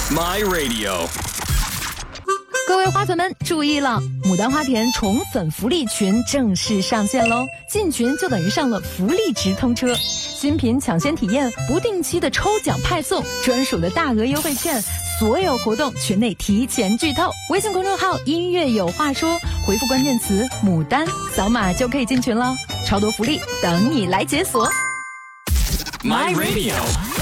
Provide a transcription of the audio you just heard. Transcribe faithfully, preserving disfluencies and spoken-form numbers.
My Radio。 各位花粉们注意了，牡丹花田宠粉福利群正式上线喽！进群就等于上了福利直通车，新品抢先体验，不定期的抽奖派送，专属的大额优惠券，所有活动群内提前剧透。微信公众号音乐有话说，回复关键词牡丹，扫码就可以进群了，超多福利等你来解锁。 My Radio。